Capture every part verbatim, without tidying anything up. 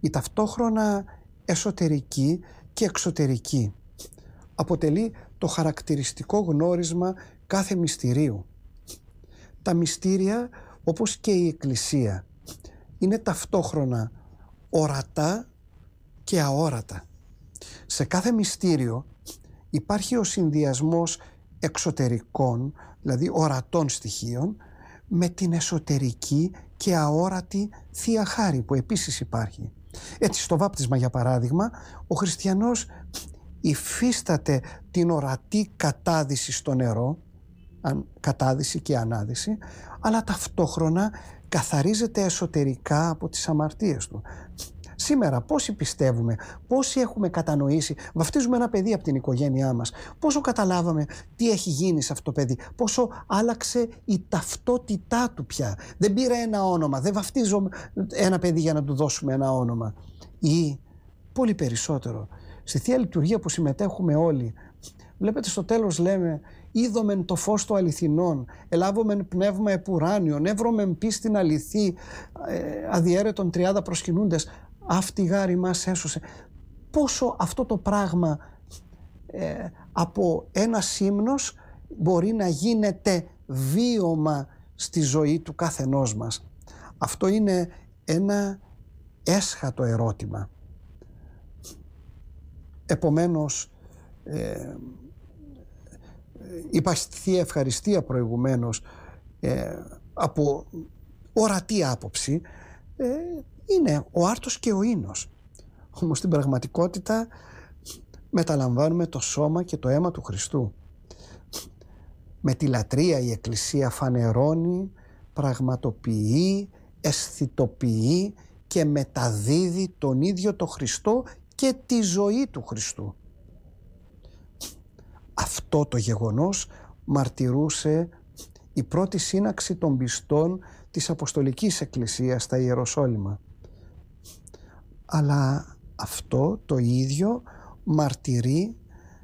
η ταυτόχρονα εσωτερική και εξωτερική αποτελεί το χαρακτηριστικό γνώρισμα κάθε μυστηρίου. Τα μυστήρια, όπως και η Εκκλησία, είναι ταυτόχρονα ορατά και αόρατα. Σε κάθε μυστήριο υπάρχει ο συνδυασμός εξωτερικών, δηλαδή ορατών στοιχείων, με την εσωτερική και αόρατη Θεία Χάρη που επίσης υπάρχει. Έτσι, στο βάπτισμα, για παράδειγμα, ο χριστιανός υφίσταται την ορατή κατάδυση στο νερό, κατάδυση και ανάδυση, αλλά ταυτόχρονα καθαρίζεται εσωτερικά από τις αμαρτίες του. Σήμερα πόσοι πιστεύουμε, πόσοι έχουμε κατανοήσει, βαφτίζουμε ένα παιδί από την οικογένειά μας, πόσο καταλάβαμε τι έχει γίνει σε αυτό το παιδί, πόσο άλλαξε η ταυτότητά του πια. Δεν πήρε ένα όνομα, δεν βαφτίζω ένα παιδί για να του δώσουμε ένα όνομα. Ή πολύ περισσότερο, στη Θεία Λειτουργία που συμμετέχουμε όλοι, βλέπετε στο τέλος λέμε «Είδομεν το φως το αληθινόν, ελάβομεν πνεύμα επουράνιον, εύρωμεν πίστην αληθή, ε, αδιέρετον τριάδα προσκυνούντες, αυτή γάρη μας έσωσε». Πόσο αυτό το πράγμα ε, από ένα ύμνος μπορεί να γίνεται βίωμα στη ζωή του καθενός μας. Αυτό είναι ένα έσχατο ερώτημα. Επομένως, ε, είπα στη Θεία Ευχαριστία προηγουμένως, ε, από ορατή άποψη, ε, είναι ο άρτος και ο ίνος. Όμως στην πραγματικότητα μεταλαμβάνουμε το σώμα και το αίμα του Χριστού. Με τη λατρεία η Εκκλησία φανερώνει, πραγματοποιεί, αισθητοποιεί και μεταδίδει τον ίδιο το Χριστό και τη ζωή του Χριστού. Αυτό το γεγονός μαρτυρούσε η πρώτη σύναξη των πιστών της Αποστολικής Εκκλησίας στα Ιεροσόλυμα. Αλλά αυτό το ίδιο μαρτυρεί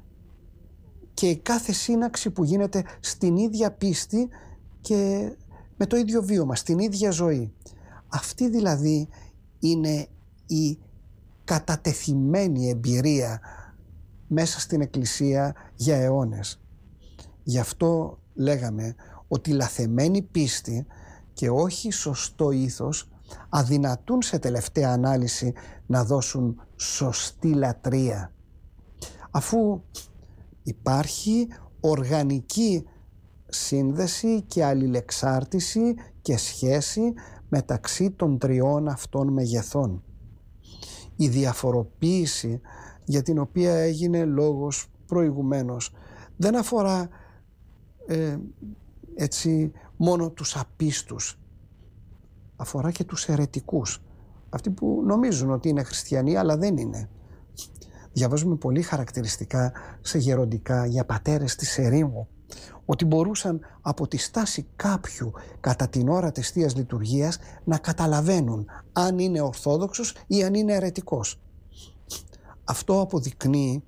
και κάθε σύναξη που γίνεται στην ίδια πίστη και με το ίδιο βίωμα, στην ίδια ζωή. Αυτή δηλαδή είναι η κατατεθειμένη εμπειρία μέσα στην Εκκλησία για αιώνες. Γι' αυτό λέγαμε ότι λαθεμένη πίστη και όχι σωστό ήθος αδυνατούν σε τελευταία ανάλυση να δώσουν σωστή λατρεία, αφού υπάρχει οργανική σύνδεση και αλληλεξάρτηση και σχέση μεταξύ των τριών αυτών μεγεθών. Η διαφοροποίηση για την οποία έγινε λόγος προηγουμένως δεν αφορά ε, έτσι μόνο τους απίστους, αφορά και τους αιρετικούς, αυτοί που νομίζουν ότι είναι χριστιανοί αλλά δεν είναι. Διαβάζουμε πολύ χαρακτηριστικά σε γεροντικά για πατέρες της ερήμου ότι μπορούσαν από τη στάση κάποιου κατά την ώρα της Θείας Λειτουργίας να καταλαβαίνουν αν είναι ορθόδοξος ή αν είναι αιρετικός. Αυτό αποδεικνύει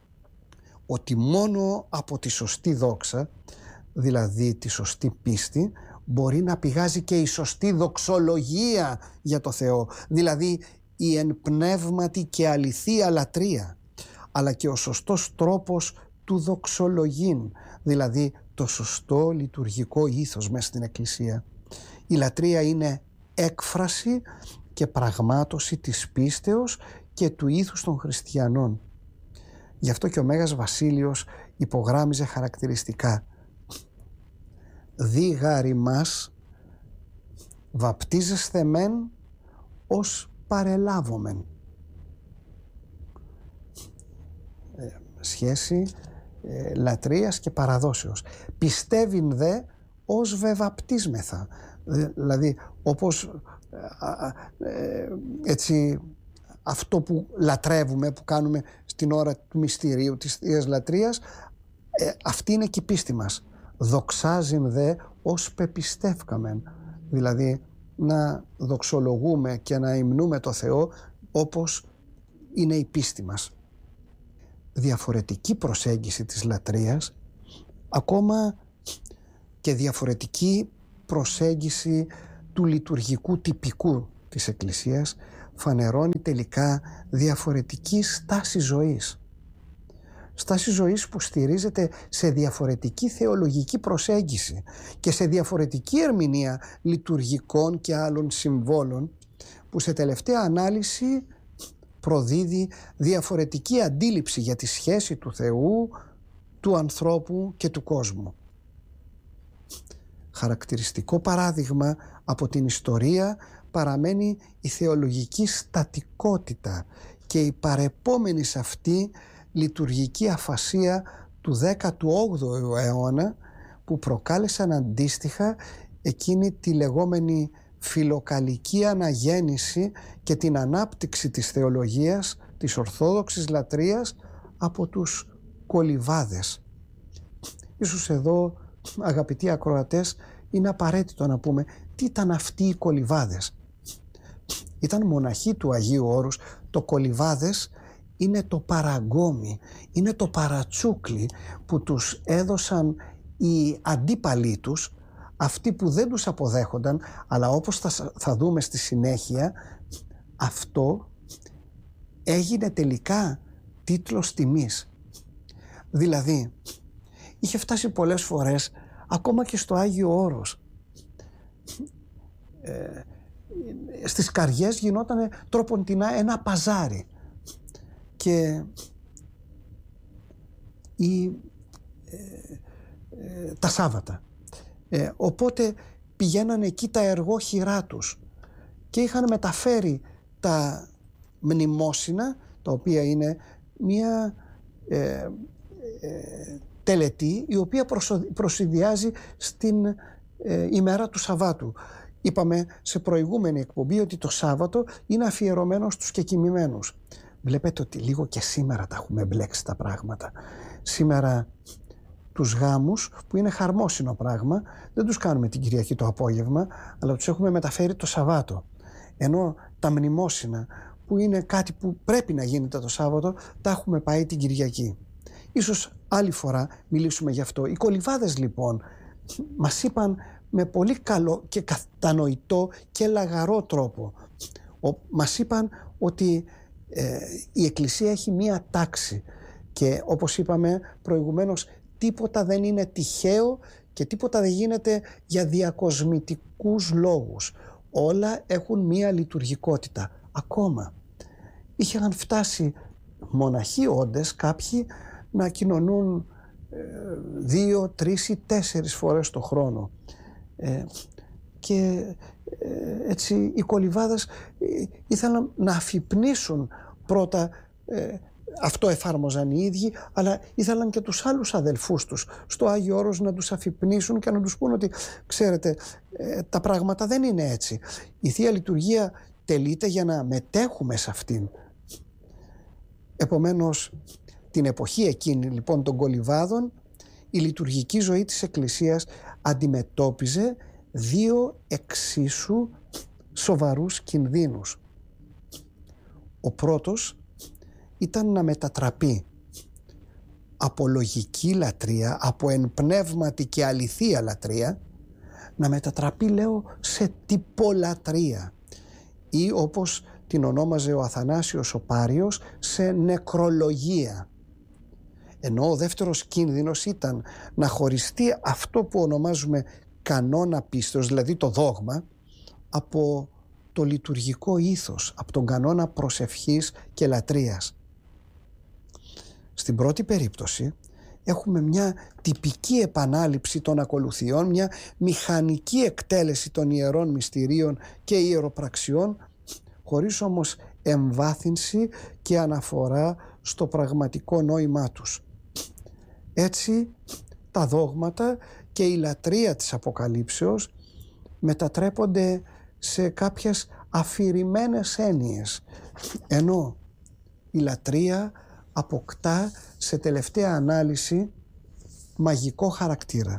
ότι μόνο από τη σωστή δόξα, δηλαδή τη σωστή πίστη, μπορεί να πηγάζει και η σωστή δοξολογία για το Θεό, δηλαδή η εν πνεύματι και αληθεία λατρεία, αλλά και ο σωστός τρόπος του δοξολογήν, δηλαδή το σωστό λειτουργικό ήθος μέσα στην Εκκλησία. Η λατρεία είναι έκφραση και πραγμάτωση της πίστεως και του ήθους των χριστιανών. Γι' αυτό και ο Μέγας Βασίλειος υπογράμμιζε χαρακτηριστικά «Δι γάρι μας βαπτίζεσθε μεν ως παρελάβομεν». Ε, σχέση ε, λατρείας και παραδόσεως. «Πιστεύειν δε ως βεβαπτίσμεθα». Δηλαδή όπως ε, ε, έτσι αυτό που λατρεύουμε, που κάνουμε στην ώρα του μυστηρίου της Θείας Λατρείας, ε, αυτή είναι και η πίστη μας. «Δοξάζειν δε ως πεπιστεύκαμεν», δηλαδή να δοξολογούμε και να υμνούμε το Θεό όπως είναι η πίστη μας. Διαφορετική προσέγγιση της λατρείας, ακόμα και διαφορετική προσέγγιση του λειτουργικού τυπικού της Εκκλησίας, φανερώνει τελικά διαφορετική στάση ζωής. Στάση ζωής που στηρίζεται σε διαφορετική θεολογική προσέγγιση και σε διαφορετική ερμηνεία λειτουργικών και άλλων συμβόλων, που σε τελευταία ανάλυση προδίδει διαφορετική αντίληψη για τη σχέση του Θεού, του ανθρώπου και του κόσμου. Χαρακτηριστικό παράδειγμα από την ιστορία παραμένει η θεολογική στατικότητα και η παρεπόμενη σε αυτή λειτουργική αφασία του δέκατου όγδοου αιώνα, που προκάλεσαν αντίστοιχα εκείνη τη λεγόμενη φιλοκαλική αναγέννηση και την ανάπτυξη της θεολογίας της Ορθόδοξης λατρείας από τους κολιβάδες. Ίσως εδώ, αγαπητοί ακροατές, είναι απαραίτητο να πούμε τι ήταν αυτοί οι κολιβάδες. Ήταν μοναχοί του Αγίου Όρους. Το κολιβάδες είναι το παραγκόμι, είναι το παρατσούκλι που τους έδωσαν οι αντίπαλοι τους, αυτοί που δεν τους αποδέχονταν, αλλά όπως θα, θα δούμε στη συνέχεια, αυτό έγινε τελικά τίτλος τιμής. Δηλαδή, είχε φτάσει πολλές φορές, ακόμα και στο Άγιο Όρος, ε, στις καριές γινόταν τρόποντινά ένα παζάρι και η, ε, ε, τα Σάββατα. Ε, οπότε πηγαίνανε εκεί τα εργόχειρά τους και είχαν μεταφέρει τα μνημόσυνα, τα οποία είναι μια ε, ε, τελετή η οποία προσηδιάζει στην ε, ημέρα του Σαββάτου. Είπαμε σε προηγούμενη εκπομπή ότι το Σάββατο είναι αφιερωμένο στους κεκοιμημένους. Βλέπετε ότι λίγο και σήμερα τα έχουμε μπλέξει τα πράγματα. Σήμερα τους γάμους, που είναι χαρμόσυνο πράγμα, δεν τους κάνουμε την Κυριακή το απόγευμα, αλλά τους έχουμε μεταφέρει το Σαββάτο. Ενώ τα μνημόσυνα, που είναι κάτι που πρέπει να γίνεται το Σάββατο, τα έχουμε πάει την Κυριακή. Ίσως άλλη φορά μιλήσουμε γι' αυτό. Οι κολιβάδες λοιπόν μας είπαν με πολύ καλό και κατανοητό και λαγαρό τρόπο. Ο, μας είπαν ότι ε, η Εκκλησία έχει μία τάξη και όπως είπαμε προηγουμένως, τίποτα δεν είναι τυχαίο και τίποτα δεν γίνεται για διακοσμητικούς λόγους. Όλα έχουν μία λειτουργικότητα. Ακόμα είχαν φτάσει μοναχοί όντες κάποιοι να κοινωνούν ε, δύο, τρεις ή τέσσερις φορές το χρόνο. Ε, και ε, έτσι οι κολιβάδες ε, ήθελαν να αφυπνίσουν πρώτα, ε, αυτό εφάρμοζαν οι ίδιοι, αλλά ήθελαν και τους άλλους αδελφούς τους στο Άγιο Όρος να τους αφυπνίσουν και να τους πούν ότι ξέρετε, ε, τα πράγματα δεν είναι έτσι. Η Θεία Λειτουργία τελείται για να μετέχουμε σε αυτήν. Επομένως, την εποχή εκείνη λοιπόν των κολιβάδων, η λειτουργική ζωή της Εκκλησίας αντιμετώπιζε δύο εξίσου σοβαρούς κινδύνους. Ο πρώτος ήταν να μετατραπεί από λογική λατρεία, από εν πνεύματι και αληθεία λατρεία, να μετατραπεί, λέω, σε τυπολατρεία, ή όπως την ονόμαζε ο Αθανάσιος ο Πάριος, σε νεκρολογία. Ενώ ο δεύτερος κίνδυνος ήταν να χωριστεί αυτό που ονομάζουμε κανόνα πίστεως, δηλαδή το δόγμα, από το λειτουργικό ήθος, από τον κανόνα προσευχής και λατρείας. Στην πρώτη περίπτωση έχουμε μια τυπική επανάληψη των ακολουθιών, μια μηχανική εκτέλεση των ιερών μυστηρίων και ιεροπραξιών, χωρίς όμως εμβάθυνση και αναφορά στο πραγματικό νόημά τους. Έτσι, τα δόγματα και η λατρεία της Αποκαλύψεως μετατρέπονται σε κάποιες αφηρημένες έννοιες, ενώ η λατρεία αποκτά σε τελευταία ανάλυση μαγικό χαρακτήρα.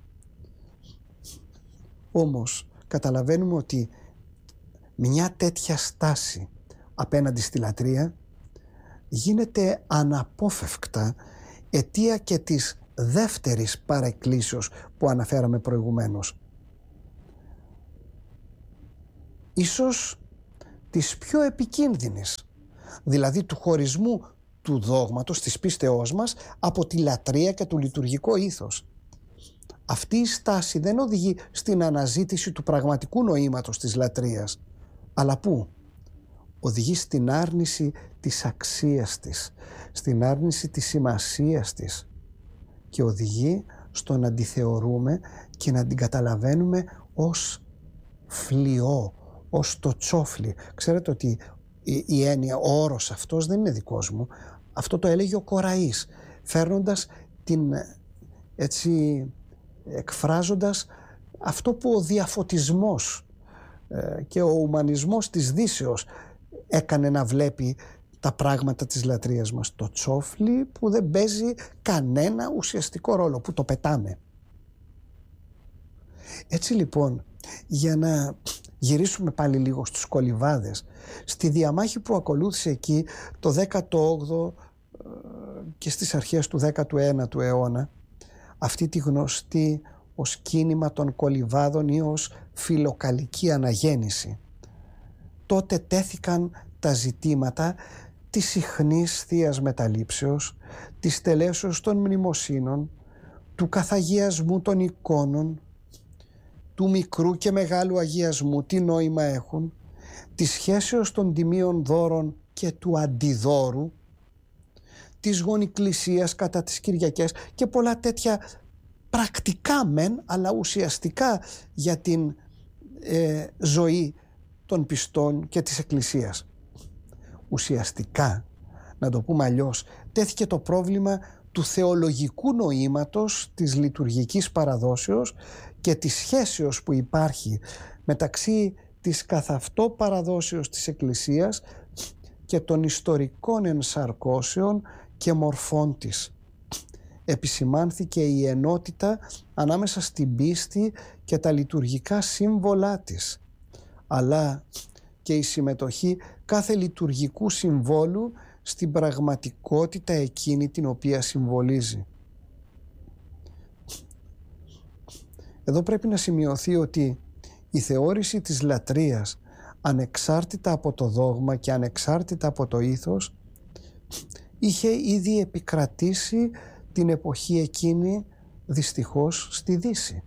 Όμως καταλαβαίνουμε ότι μια τέτοια στάση απέναντι στη λατρεία γίνεται αναπόφευκτα αιτία και της δεύτερης παρεκκλήσεως που αναφέραμε προηγουμένως. Ίσως της πιο επικίνδυνης, δηλαδή του χωρισμού του δόγματος, της πίστεώς μας, από τη λατρεία και το λειτουργικό ήθος. Αυτή η στάση δεν οδηγεί στην αναζήτηση του πραγματικού νοήματος της λατρείας, αλλά πού? Οδηγεί στην άρνηση της αξίας της, στην άρνηση της σημασίας της και οδηγεί στο να τη θεωρούμε και να την καταλαβαίνουμε ως φλοιό, ως το τσόφλι. Ξέρετε ότι η, η έννοια, ο όρος αυτός δεν είναι δικός μου. Αυτό το έλεγε ο Κοραής, φέρνοντας την, έτσι, εκφράζοντας αυτό που ο διαφωτισμός ε, και ο ουμανισμός της Δύσεως έκανε να βλέπει τα πράγματα της λατρείας μας. Το τσόφλι που δεν παίζει κανένα ουσιαστικό ρόλο, που το πετάμε. Έτσι λοιπόν, για να γυρίσουμε πάλι λίγο στους κολιβάδες, στη διαμάχη που ακολούθησε εκεί το δέκατο όγδοο και στις αρχές του δέκατου ένατου αιώνα, αυτή τη γνωστή ως κίνημα των κολιβάδων ή ως φιλοκαλική αναγέννηση, τότε τέθηκαν τα ζητήματα της συχνής θείας μεταλήψεως, της τελέσεως των μνημοσύνων, του καθαγιασμού των εικόνων, του μικρού και μεγάλου αγιασμού, τι νόημα έχουν, της σχέσεως των τιμίων δώρων και του αντιδώρου, της γονικλησίας κατά τις Κυριακές και πολλά τέτοια πρακτικά μεν, αλλά ουσιαστικά για την ε, ζωή των πιστών και της Εκκλησίας. Ουσιαστικά, να το πούμε αλλιώς, τέθηκε το πρόβλημα του θεολογικού νοήματος της λειτουργικής παραδόσεως και της σχέσεως που υπάρχει μεταξύ της καθ' αυτό παραδόσεως της Εκκλησίας και των ιστορικών ενσαρκώσεων και μορφών της. Επισημάνθηκε η ενότητα ανάμεσα στην πίστη και τα λειτουργικά σύμβολά της, αλλά και η συμμετοχή κάθε λειτουργικού συμβόλου στην πραγματικότητα εκείνη την οποία συμβολίζει. Εδώ πρέπει να σημειωθεί ότι η θεώρηση της λατρείας, ανεξάρτητα από το δόγμα και ανεξάρτητα από το ήθος, είχε ήδη επικρατήσει την εποχή εκείνη δυστυχώς στη Δύση.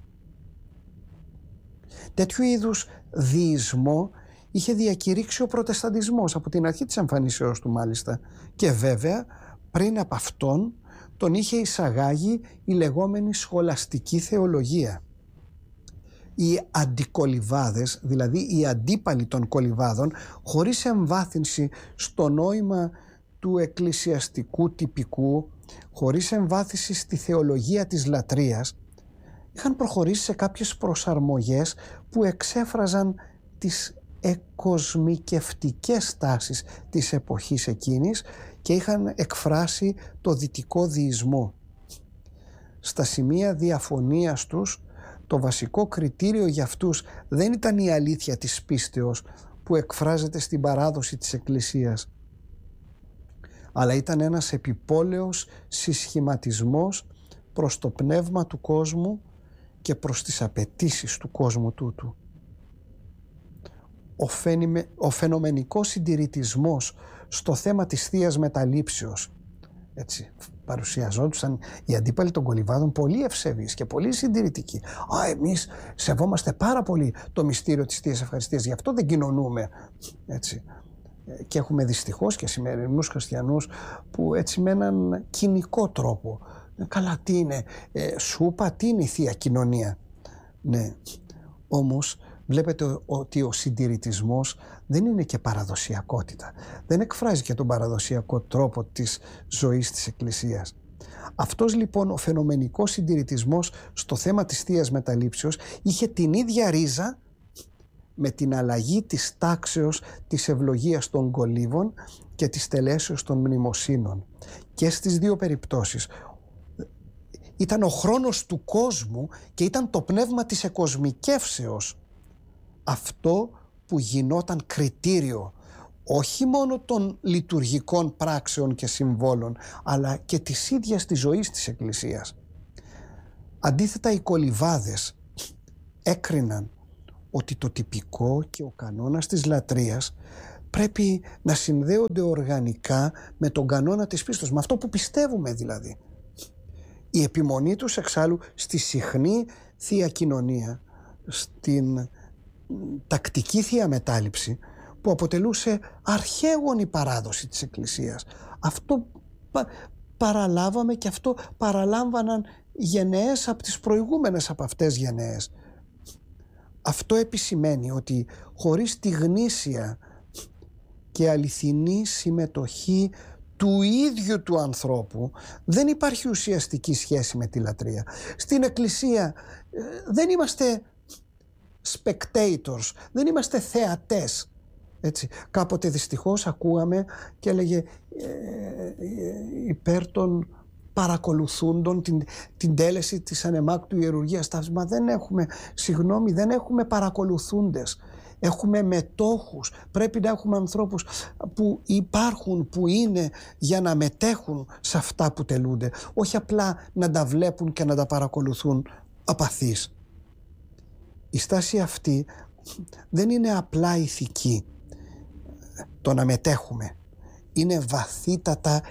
Τέτοιου είδους δεισμό είχε διακηρύξει ο Προτεσταντισμός από την αρχή της εμφανίσεως του μάλιστα, και βέβαια πριν από αυτόν τον είχε εισαγάγει η λεγόμενη σχολαστική θεολογία. Οι αντικολιβάδες, δηλαδή οι αντίπαλοι των κολιβάδων, χωρίς εμβάθυνση στο νόημα του εκκλησιαστικού τυπικού, χωρίς εμβάθυνση στη θεολογία της λατρείας, είχαν προχωρήσει σε κάποιες προσαρμογές που εξέφραζαν τις εκοσμικευτικές τάσεις της εποχής εκείνης και είχαν εκφράσει το δυτικό δεισμό. Στα σημεία διαφωνίας τους, το βασικό κριτήριο για αυτούς δεν ήταν η αλήθεια της πίστεως που εκφράζεται στην παράδοση της Εκκλησίας, αλλά ήταν ένας επιπόλαιος συσχηματισμός προς το πνεύμα του κόσμου και προς τις απαιτήσεις του κόσμου τούτου. Ο, φαινιμε, ο φαινομενικός συντηρητισμός στο θέμα της θείας μεταλήψεως, έτσι, παρουσιαζόντουσαν οι αντίπαλοι των κολιβάδων πολύ ευσεβείς και πολύ συντηρητικοί. Α, εμείς σεβόμαστε πάρα πολύ το μυστήριο της Θείας Ευχαριστίας, γι' αυτό δεν κοινωνούμε, έτσι. Και έχουμε δυστυχώς και σημερινούς χριστιανούς που έτσι με έναν κοινικό τρόπο, καλά τι είναι, ε, σούπα, τι είναι η Θεία Κοινωνία. Ναι, όμως βλέπετε ότι ο συντηρητισμός δεν είναι και παραδοσιακότητα. Δεν εκφράζει και τον παραδοσιακό τρόπο της ζωής της Εκκλησίας. Αυτός λοιπόν ο φαινομενικός συντηρητισμός στο θέμα της Θείας Μεταλήψεως είχε την ίδια ρίζα με την αλλαγή της τάξεως της ευλογίας των κολύβων και της τελέσεως των μνημοσύνων. Και στις δύο περιπτώσεις ήταν ο χρόνος του κόσμου και ήταν το πνεύμα της εκοσμικεύσεως αυτό που γινόταν κριτήριο όχι μόνο των λειτουργικών πράξεων και συμβόλων, αλλά και της ίδιας της ζωής της Εκκλησίας. Αντίθετα, οι κολιβάδες έκριναν ότι το τυπικό και ο κανόνας της λατρείας πρέπει να συνδέονται οργανικά με τον κανόνα της πίστης, με αυτό που πιστεύουμε δηλαδή. Η επιμονή τους εξάλλου στη συχνή Θεία Κοινωνία, στην τακτική Θεία Μετάληψη, που αποτελούσε αρχαίγονη παράδοση της Εκκλησίας. Αυτό πα, παραλάβαμε και αυτό παραλάμβαναν γενναίες από τις προηγούμενες από αυτές γενναίες. Αυτό επισημαίνει ότι χωρίς τη γνήσια και αληθινή συμμετοχή του ίδιου του ανθρώπου δεν υπάρχει ουσιαστική σχέση με τη λατρεία. Στην Εκκλησία ε, δεν είμαστε spectators, δεν είμαστε θεατές. Έτσι. Κάποτε δυστυχώς ακούγαμε και έλεγε ε, ε, υπέρ των παρακολουθούντων την, την τέλεση της ανεμάκτου ιερουργίας. Μα δεν έχουμε, συγγνώμη, δεν έχουμε παρακολουθούντες. Έχουμε μετόχους. Πρέπει να έχουμε ανθρώπους που υπάρχουν, που είναι για να μετέχουν σε αυτά που τελούνται. Όχι απλά να τα βλέπουν και να τα παρακολουθούν απαθείς. Η στάση αυτή δεν είναι απλά ηθική, το να μετέχουμε. Είναι βαθύτατα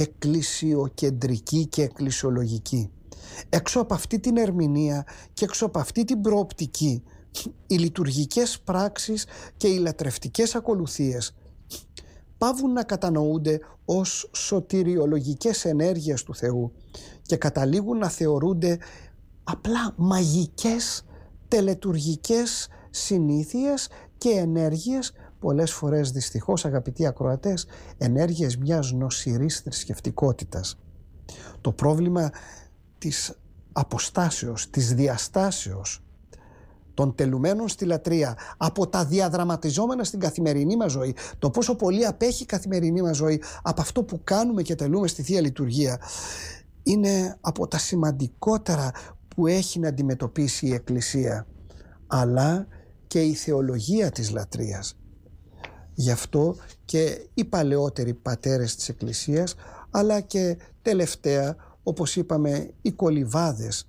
εκκλησιοκεντρική και εκκλησιολογική. Έξω από αυτή την ερμηνεία και έξω από αυτή την προοπτική, οι λειτουργικές πράξεις και οι λατρευτικές ακολουθίες παύουν να κατανοούνται ως σωτηριολογικές ενέργειες του Θεού και καταλήγουν να θεωρούνται απλά μαγικές τελετουργικές συνήθειες και ενέργειες, πολλές φορές δυστυχώς, αγαπητοί ακροατές, ενέργειες μιας νοσηρής θρησκευτικότητας. Το πρόβλημα της αποστάσεως, της διαστάσεως των τελουμένων στη λατρεία από τα διαδραματιζόμενα στην καθημερινή μας ζωή, το πόσο πολύ απέχει η καθημερινή μας ζωή από αυτό που κάνουμε και τελούμε στη Θεία Λειτουργία, είναι από τα σημαντικότερα που έχει να αντιμετωπίσει η Εκκλησία, αλλά και η θεολογία της λατρείας. Γι' αυτό και οι παλαιότεροι πατέρες της Εκκλησίας, αλλά και τελευταία, όπως είπαμε, οι κολυβάδες,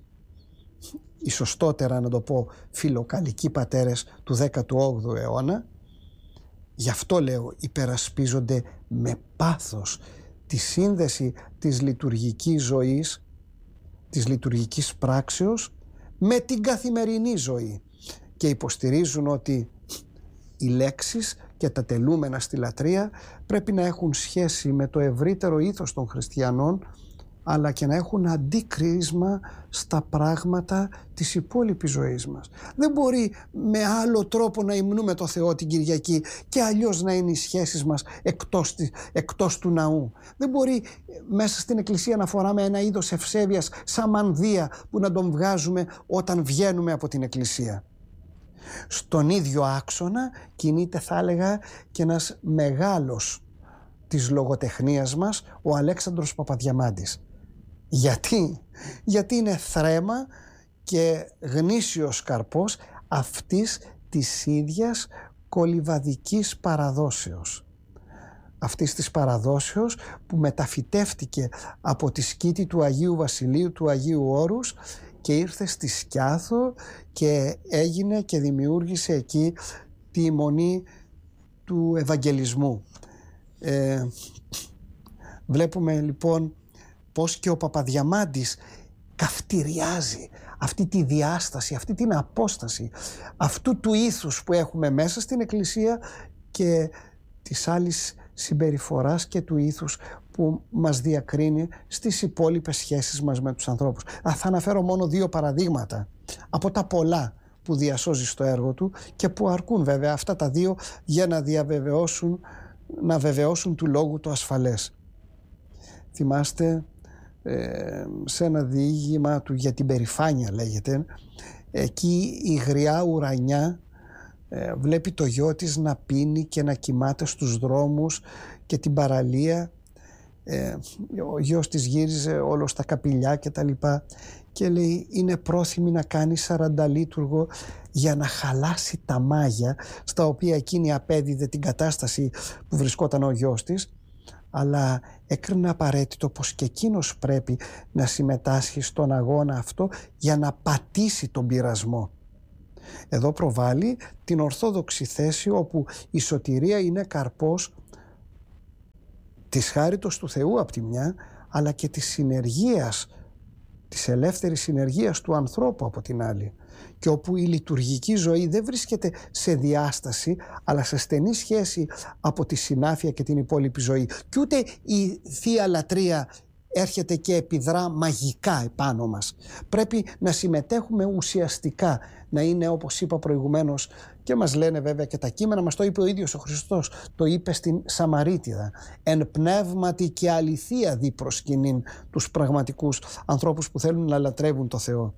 οι σωστότερα να το πω φιλοκαλικοί πατέρες του δέκατου όγδοου αιώνα, γι' αυτό λέω υπερασπίζονται με πάθος τη σύνδεση της λειτουργικής ζωής, της λειτουργικής πράξεως με την καθημερινή ζωή και υποστηρίζουν ότι οι λέξεις και τα τελούμενα στη λατρεία πρέπει να έχουν σχέση με το ευρύτερο ήθος των χριστιανών, αλλά και να έχουν αντίκρισμα στα πράγματα της υπόλοιπης ζωής μας. Δεν μπορεί με άλλο τρόπο να υμνούμε το Θεό την Κυριακή και αλλιώς να είναι οι σχέσεις μας εκτός, εκτός του ναού. Δεν μπορεί μέσα στην Εκκλησία να φοράμε ένα είδος ευσέβειας σαν μανδύα που να τον βγάζουμε όταν βγαίνουμε από την Εκκλησία. Στον ίδιο άξονα κινείται, θα έλεγα, και ένας μεγάλος της λογοτεχνίας μας, ο Αλέξανδρος Παπαδιαμάντης. Γιατί? Γιατί είναι θρέμα και γνήσιος καρπός αυτής της ίδιας κολυβαδικής παραδόσεως. Αυτής της παραδόσεως που μεταφυτεύτηκε από τη σκήτη του Αγίου Βασιλείου, του Αγίου Όρους, και ήρθε στη Σκιάθο και έγινε και δημιούργησε εκεί τη μονή του Ευαγγελισμού. Ε, βλέπουμε λοιπόν πως και ο Παπαδιαμάντης καυτηριάζει αυτή τη διάσταση, αυτή την απόσταση αυτού του ήθους που έχουμε μέσα στην Εκκλησία και της άλλης συμπεριφοράς και του ήθους που μας διακρίνει στις υπόλοιπες σχέσεις μας με τους ανθρώπους. Α, θα αναφέρω μόνο δύο παραδείγματα από τα πολλά που διασώζει στο έργο του και που αρκούν βέβαια αυτά τα δύο για να διαβεβαιώσουν, να βεβαιώσουν του λόγου το ασφαλές. Θυμάστε ε, σε ένα διήγημα του για την περηφάνεια, λέγεται, εκεί η γριά ουρανιά ε, βλέπει το γιο της να πίνει και να κοιμάται στους δρόμους και την παραλία. Ε, ο γιος της γύριζε όλο στα καπηλιά και τα λοιπά και λέει είναι πρόθυμη να κάνει σαρανταλίτουργο για να χαλάσει τα μάγια στα οποία εκείνη απέδιδε την κατάσταση που βρισκόταν ο γιος της, αλλά έκρινε απαραίτητο πως και εκείνος πρέπει να συμμετάσχει στον αγώνα αυτό για να πατήσει τον πειρασμό. Εδώ προβάλλει την ορθόδοξη θέση όπου η σωτηρία είναι καρπός της χάριτος του Θεού από τη μια, αλλά και της συνεργίας, της ελεύθερης συνεργίας του ανθρώπου από την άλλη, και όπου η λειτουργική ζωή δεν βρίσκεται σε διάσταση αλλά σε στενή σχέση από τη συνάφεια και την υπόλοιπη ζωή, και ούτε η Θεία Λατρεία έρχεται και επιδρά μαγικά επάνω μας. Πρέπει να συμμετέχουμε ουσιαστικά, να είναι, όπως είπα προηγουμένως, και μας λένε βέβαια και τα κείμενα, μας το είπε ο ίδιος ο Χριστός, το είπε στην Σαμαρίτιδα, εν πνεύματι και αληθεία δι προσκυνήν τους πραγματικούς ανθρώπους που θέλουν να λατρεύουν το Θεό.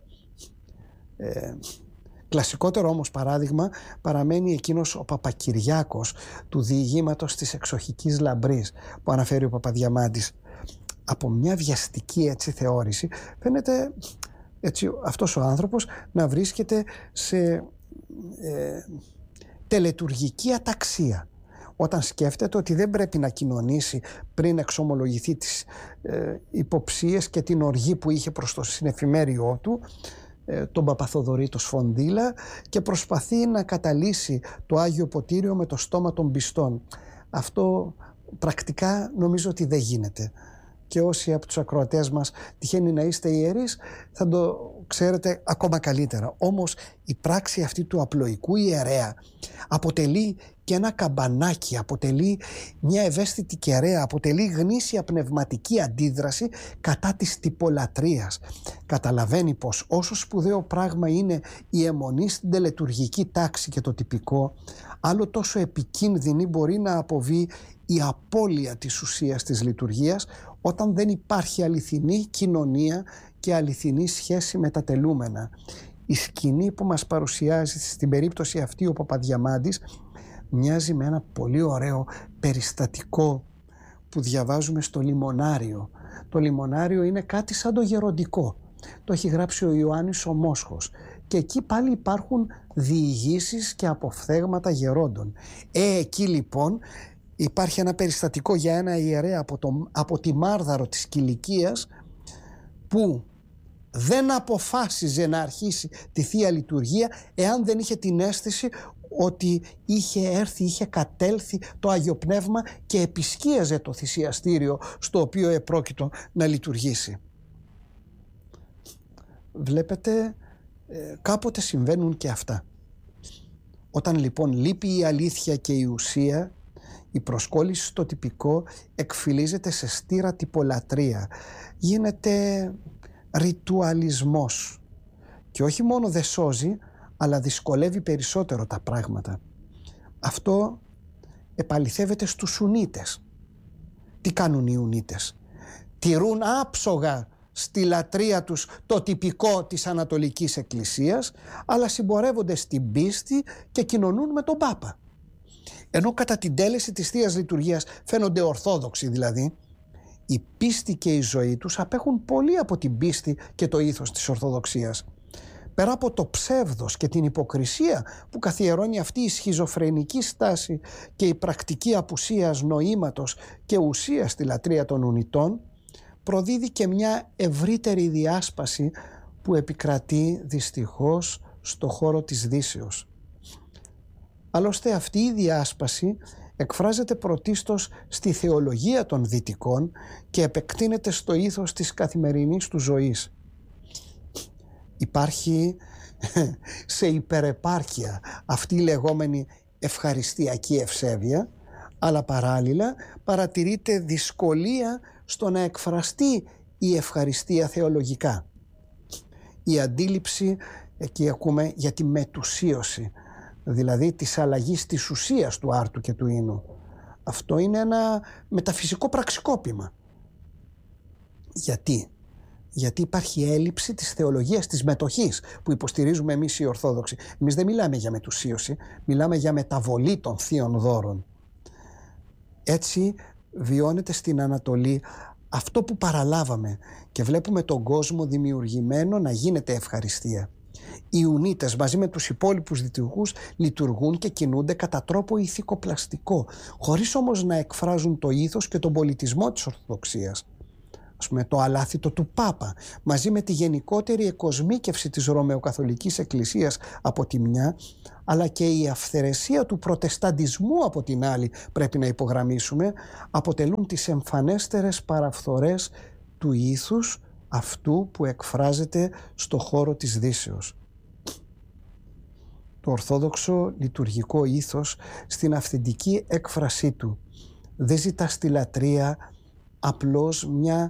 Ε, κλασικότερο όμως παράδειγμα παραμένει εκείνος ο Παπακυριάκος του διηγήματος της εξοχικής λαμπρής που αναφέρει ο Παπαδιαμάντης. Από μια βιαστική έτσι θεώρηση φαίνεται έτσι αυτός ο άνθρωπος να βρίσκεται σε ε, τελετουργική αταξία όταν σκέφτεται ότι δεν πρέπει να κοινωνήσει πριν εξομολογηθεί τις ε, υποψίες και την οργή που είχε προς το συνεφημέριό του, ε, τον Παπαθοδωρή το Σφονδύλα, και προσπαθεί να καταλύσει το Άγιο Ποτήριο με το στόμα των πιστών. Αυτό πρακτικά νομίζω ότι δεν γίνεται. Και όσοι από τους ακροατές μας τυχαίνει να είστε ιερείς θα το ξέρετε ακόμα καλύτερα. Όμως η πράξη αυτή του απλοϊκού ιερέα αποτελεί και ένα καμπανάκι, αποτελεί μια ευαίσθητη κεραία, αποτελεί γνήσια πνευματική αντίδραση κατά της τυπολατρείας. Καταλαβαίνει πως όσο σπουδαίο πράγμα είναι η αιμονή στην τελετουργική τάξη και το τυπικό, άλλο τόσο επικίνδυνη μπορεί να αποβεί η απώλεια της ουσίας της λειτουργίας όταν δεν υπάρχει αληθινή κοινωνία και αληθινή σχέση με τα τελούμενα. Η σκηνή που μας παρουσιάζει στην περίπτωση αυτή ο Παπαδιαμάντης μοιάζει με ένα πολύ ωραίο περιστατικό που διαβάζουμε στο Λιμονάριο. Το Λιμονάριο είναι κάτι σαν το γεροντικό. Το έχει γράψει ο Ιωάννης ο Μόσχος και εκεί πάλι υπάρχουν διηγήσεις και αποφθέγματα γερόντων. Ε, εκεί λοιπόν υπάρχει ένα περιστατικό για ένα ιερέα από, το, από τη Μάρδαρο της Κιλικίας που δεν αποφάσιζε να αρχίσει τη Θεία Λειτουργία εάν δεν είχε την αίσθηση ότι είχε έρθει, είχε κατέλθει το Άγιο Πνεύμα και επισκίαζε το θυσιαστήριο στο οποίο επρόκειτο να λειτουργήσει. Βλέπετε, κάποτε συμβαίνουν και αυτά. Όταν λοιπόν λείπει η αλήθεια και η ουσία, η προσκόλληση στο τυπικό εκφυλίζεται σε στήρα τυπολατρεία. Γίνεται ρητουαλισμός και όχι μόνο δεν σώζει, αλλά δυσκολεύει περισσότερο τα πράγματα. Αυτό επαληθεύεται στους Σουνίτες. Τι κάνουν οι Ιουνίτες? Τηρούν άψογα στη λατρεία τους το τυπικό της Ανατολικής Εκκλησίας, αλλά συμπορεύονται στην πίστη και κοινωνούν με τον Πάπα. Ενώ κατά την τέλεση της Θείας Λειτουργίας φαίνονται ορθόδοξοι δηλαδή, η πίστη και η ζωή τους απέχουν πολύ από την πίστη και το ήθος της Ορθοδοξίας. Πέρα από το ψεύδος και την υποκρισία που καθιερώνει αυτή η σχιζοφρενική στάση και η πρακτική απουσίας νοήματος και ουσίας στη λατρεία των Ουνιτών, προδίδει και μια ευρύτερη διάσπαση που επικρατεί δυστυχώς στο χώρο της Δύσεως. Άλλωστε αυτή η διάσπαση εκφράζεται πρωτίστως στη θεολογία των Δυτικών και επεκτείνεται στο ήθος της καθημερινής του ζωής. Υπάρχει σε υπερεπάρκεια αυτή η λεγόμενη ευχαριστιακή ευσέβεια, αλλά παράλληλα παρατηρείται δυσκολία στο να εκφραστεί η ευχαριστία θεολογικά. Η αντίληψη, εκεί ακούμε για τη μετουσίωση, δηλαδή της αλλαγής της ουσίας του άρτου και του ίνου. Αυτό είναι ένα μεταφυσικό πραξικόπημα. Γιατί? Γιατί υπάρχει έλλειψη της θεολογίας της μετοχής που υποστηρίζουμε εμείς οι Ορθόδοξοι. Εμείς δεν μιλάμε για μετουσίωση, μιλάμε για μεταβολή των θείων δώρων. Έτσι βιώνεται στην Ανατολή αυτό που παραλάβαμε και βλέπουμε τον κόσμο δημιουργημένο να γίνεται ευχαριστία. Οι Ιουνίτες μαζί με τους υπόλοιπους δυτικούς λειτουργούν και κινούνται κατά τρόπο ηθικοπλαστικό, χωρίς όμως να εκφράζουν το ήθος και τον πολιτισμό της Ορθοδοξίας. ας πούμε, το αλάθητο του Πάπα, μαζί με τη γενικότερη εκοσμίκευση της Ρωμαιοκαθολικής Εκκλησίας από τη μια, αλλά και η αυθαιρεσία του προτεσταντισμού από την άλλη, πρέπει να υπογραμμίσουμε, αποτελούν τις εμφανέστερες παραφθορές του ήθους αυτού που εκφράζεται στο χώρο της Δύσεως. Το ορθόδοξο λειτουργικό ήθος στην αυθεντική έκφρασή του δεν ζητά στη λατρεία απλώς μια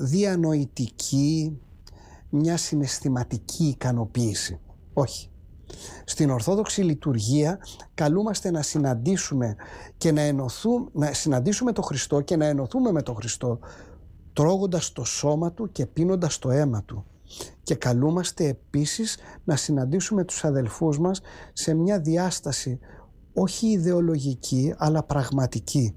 διανοητική, μια συναισθηματική ικανοποίηση. Όχι. Στην Ορθόδοξη λειτουργία καλούμαστε να συναντήσουμε και να ενωθούμε, να συναντήσουμε τον Χριστό και να ενωθούμε με τον Χριστό, τρώγοντας το σώμα Του και πίνοντας το αίμα Του. Και καλούμαστε επίσης να συναντήσουμε τους αδελφούς μας σε μια διάσταση όχι ιδεολογική αλλά πραγματική.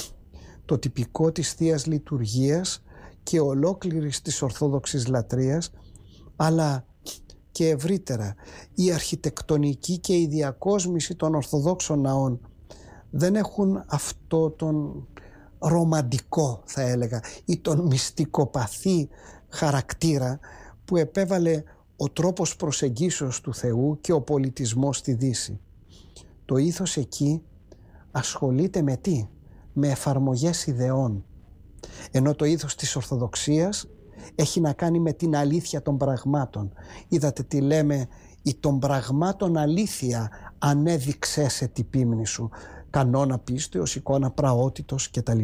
Το τυπικό της Θείας Λειτουργίας και ολόκληρης της Ορθόδοξης λατρείας, αλλά και ευρύτερα η αρχιτεκτονική και η διακόσμηση των Ορθοδόξων ναών δεν έχουν αυτό τον ρομαντικό, θα έλεγα, ή τον μυστικοπαθή χαρακτήρα που επέβαλε ο τρόπος προσεγγίσεως του Θεού και ο πολιτισμός στη Δύση. Το ήθος εκεί ασχολείται με τι? Με εφαρμογές ιδεών. Ενώ το ήθος της Ορθοδοξίας έχει να κάνει με την αλήθεια των πραγμάτων. Είδατε τι λέμε, η των πραγμάτων αλήθεια ανέδειξε σε τη πίμνη σου, κανόνα πίστεως, εικόνα πραότητος κτλ.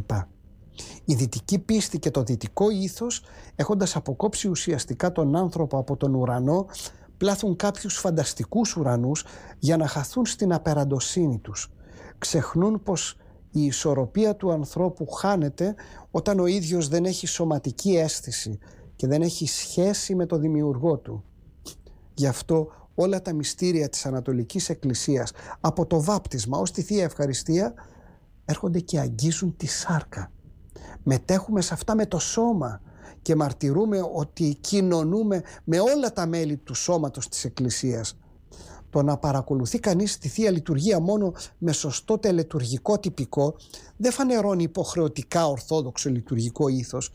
Η δυτική πίστη και το δυτικό ήθος, έχοντας αποκόψει ουσιαστικά τον άνθρωπο από τον ουρανό, πλάθουν κάποιους φανταστικούς ουρανούς για να χαθούν στην απεραντοσύνη τους. Ξεχνούν πως η ισορροπία του ανθρώπου χάνεται όταν ο ίδιος δεν έχει σωματική αίσθηση και δεν έχει σχέση με το δημιουργό του. Γι' αυτό όλα τα μυστήρια της Ανατολικής Εκκλησίας, από το βάπτισμα ως τη Θεία Ευχαριστία, έρχονται και αγγίζουν τη σάρκα. Μετέχουμε σε αυτά με το σώμα και μαρτυρούμε ότι κοινωνούμε με όλα τα μέλη του σώματος της Εκκλησίας. Το να παρακολουθεί κανείς τη Θεία Λειτουργία μόνο με σωστό τελετουργικό τυπικό δεν φανερώνει υποχρεωτικά ορθόδοξο λειτουργικό ήθος,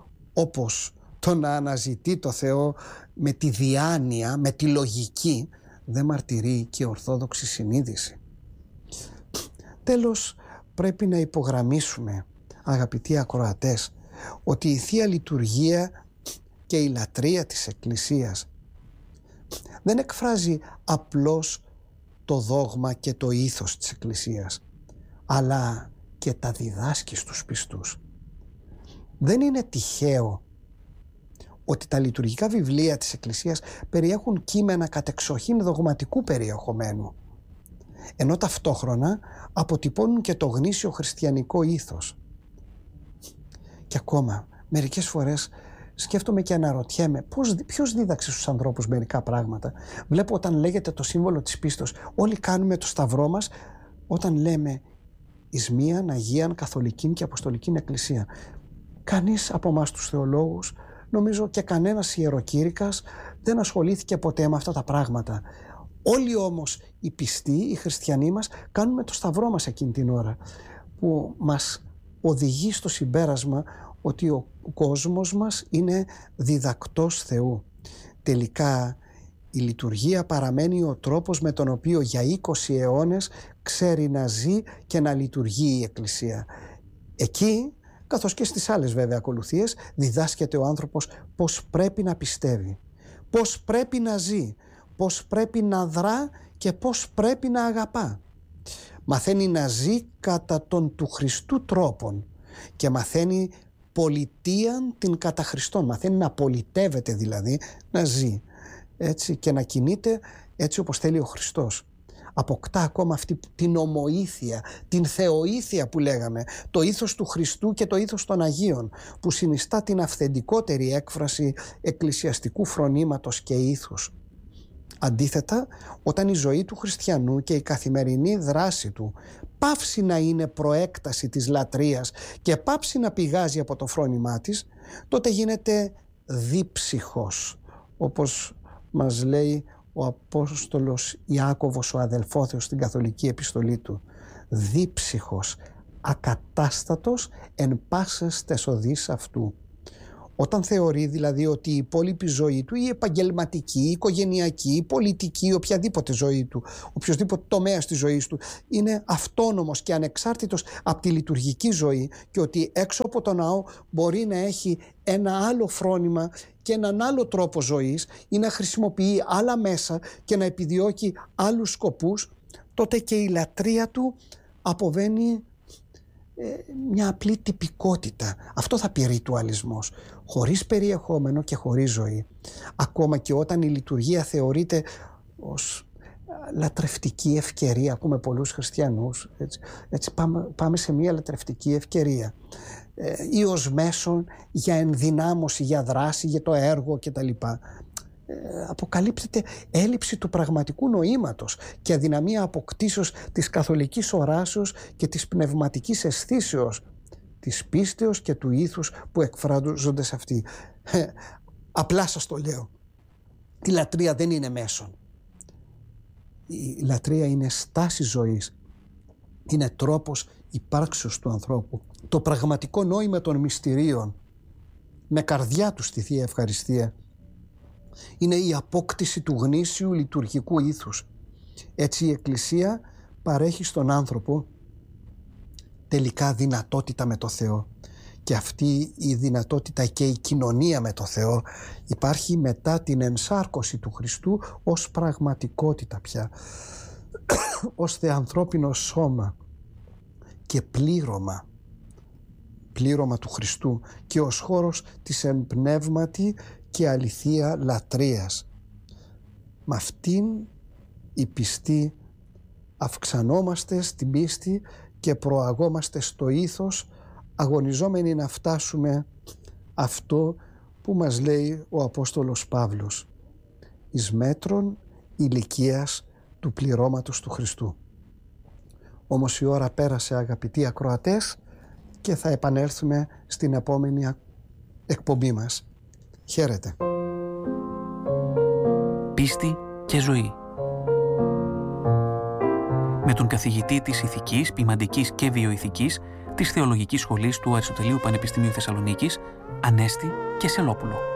όπως το να αναζητεί το Θεό με τη διάνοια, με τη λογική, δεν μαρτυρεί και ορθόδοξη συνείδηση. Τέλος, πρέπει να υπογραμμίσουμε, αγαπητοί ακροατές, ότι η Θεία Λειτουργία και η λατρεία της Εκκλησίας δεν εκφράζει απλώς το δόγμα και το ήθος της Εκκλησίας, αλλά και τα διδάσκει στους πιστούς. Δεν είναι τυχαίο ότι τα λειτουργικά βιβλία της Εκκλησίας περιέχουν κείμενα κατεξοχήν δογματικού περιεχομένου, ενώ ταυτόχρονα αποτυπώνουν και το γνήσιο χριστιανικό ήθος. Και ακόμα, μερικές φορές σκέφτομαι και αναρωτιέμαι πώς, ποιος δίδαξε στους ανθρώπους μερικά πράγματα. Βλέπω όταν λέγεται το σύμβολο της πίστος, όλοι κάνουμε το σταυρό μας όταν λέμε εις μίαν Αγίαν Καθολικήν και Αποστολικήν Εκκλησία. Κανείς από εμάς τους θεολόγους, νομίζω και κανένας ιεροκήρυκας, δεν ασχολήθηκε ποτέ με αυτά τα πράγματα. Όλοι όμως οι πιστοί, οι χριστιανοί μας, κάνουμε το σταυρό μας εκείνη την ώρα, που μας οδηγεί στο συμπέρασμα ότι ο κόσμος μας είναι διδακτός Θεού. Τελικά η λειτουργία παραμένει ο τρόπος με τον οποίο για είκοσι αιώνες ξέρει να ζει και να λειτουργεί η Εκκλησία. Εκεί, καθώς και στις άλλες βέβαια ακολουθίες, διδάσκεται ο άνθρωπος πώς πρέπει να πιστεύει, πώς πρέπει να ζει, πώς πρέπει να δρά και πώς πρέπει να αγαπά. Μαθαίνει να ζει κατά τον του Χριστού τρόπον και μαθαίνει πολιτείαν την κατά Χριστόν. Μαθαίνει να πολιτεύεται, δηλαδή να ζει έτσι και να κινείται έτσι όπως θέλει ο Χριστός. Αποκτά ακόμα αυτή την ομοήθεια, την θεοήθεια που λέγαμε, το ήθος του Χριστού και το ήθος των Αγίων, που συνιστά την αυθεντικότερη έκφραση εκκλησιαστικού φρονήματος και ήθους. Αντίθετα, όταν η ζωή του χριστιανού και η καθημερινή δράση του πάυσει να είναι προέκταση της λατρείας και πάψει να πηγάζει από το φρόνημά της, τότε γίνεται δίψυχος, όπως μας λέει ο Απόστολος Ιάκωβος, ο αδελφόθεος, στην καθολική επιστολή του. Δίψυχος, ακατάστατος εν πάσες τες οδείς αυτού. Όταν θεωρεί δηλαδή ότι η υπόλοιπη ζωή του, η επαγγελματική, η οικογενειακή, η πολιτική, οποιαδήποτε ζωή του, οποιοδήποτε τομέας της ζωής του είναι αυτόνομος και ανεξάρτητος από τη λειτουργική ζωή και ότι έξω από το ναό μπορεί να έχει ένα άλλο φρόνημα και έναν άλλο τρόπο ζωής ή να χρησιμοποιεί άλλα μέσα και να επιδιώκει άλλους σκοπούς, τότε και η λατρεία του αποβαίνει μια απλή τυπικότητα. Αυτό θα πει ριτουαλισμός, χωρίς περιεχόμενο και χωρίς ζωή. Ακόμα και όταν η λειτουργία θεωρείται ως λατρευτική ευκαιρία, ακούμε πολλούς χριστιανούς, έτσι, έτσι πάμε, πάμε σε μια λατρευτική ευκαιρία ε, ή ως μέσον για ενδυνάμωση, για δράση, για το έργο κτλ. Ε, αποκαλύπτεται έλλειψη του πραγματικού νοήματος και αδυναμία αποκτήσεως της καθολικής οράσεως και της πνευματικής αισθήσεως, της πίστεως και του ήθους που εκφράζονται σε αυτή. Ε, απλά σας το λέω. Η λατρεία δεν είναι μέσον. Η λατρεία είναι στάση ζωής. Είναι τρόπος υπάρξεως του ανθρώπου. Το πραγματικό νόημα των μυστηρίων με καρδιά του στη Θεία Ευχαριστία είναι η απόκτηση του γνήσιου λειτουργικού ήθους. Έτσι η Εκκλησία παρέχει στον άνθρωπο τελικά δυνατότητα με το Θεό. Και αυτή η δυνατότητα και η κοινωνία με το Θεό υπάρχει μετά την ενσάρκωση του Χριστού ως πραγματικότητα πια, ως θεανθρώπινο σώμα και πλήρωμα, πλήρωμα του Χριστού και ως χώρος της εμπνεύματι και αληθεία λατρείας. Με αυτήν η πιστή αυξανόμαστε στην πίστη και προαγόμαστε στο ήθος, αγωνιζόμενοι να φτάσουμε αυτό που μας λέει ο Απόστολος Παύλος, εις μέτρον ηλικίας του πληρώματος του Χριστού. Όμως η ώρα πέρασε, αγαπητοί ακροατές, και θα επανέλθουμε στην επόμενη εκπομπή μας. Χαίρετε. Πίστη και ζωή. Με τον καθηγητή της Ηθικής, Ποιμαντικής και Βιοηθικής της Θεολογικής Σχολής του Αριστοτελείου Πανεπιστημίου Θεσσαλονίκης, Ανέστη Κεσελόπουλο.